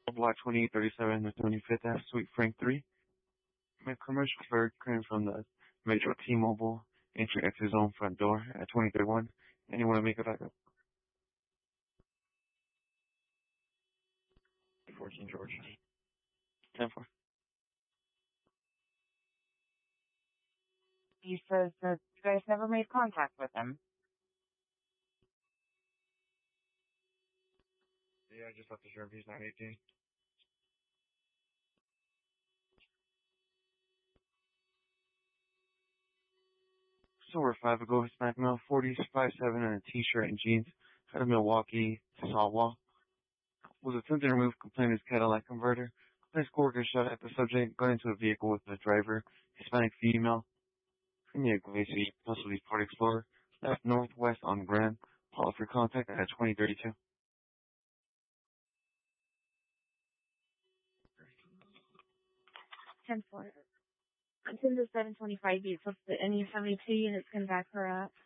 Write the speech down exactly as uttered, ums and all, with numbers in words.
Block twenty-eight thirty-seven, the twenty-fifth Ave, Suite Frank three. My commercial bird coming from the Metro T-Mobile entry exit zone front door at twenty thirty-one. Anyone to make it back up? fourteen George. ten four. He says that you guys never made contact with him. Yeah, I just left the sheriff. He's not eighteen. So we're five ago, Hispanic male, forty, five seven, and a t-shirt and jeans. Had a Milwaukee Sawwall. Was attempting to remove complainant's Cadillac converter. Complainant's coworker shot at the subject, got into a vehicle with the driver, Hispanic female. Premier Glacier, possibly Ford Explorer. Left northwest on Grand. Call for contact at twenty thirty-two. ten four. It's in the seven twenty-five beat, so the N U seventy-two units can back her up.